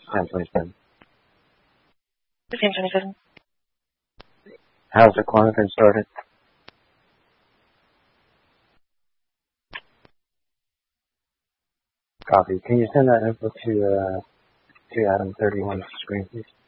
10:27. 15:27. How's the Quantum started? Copy. Can you send that info to Adam 31's screen, please?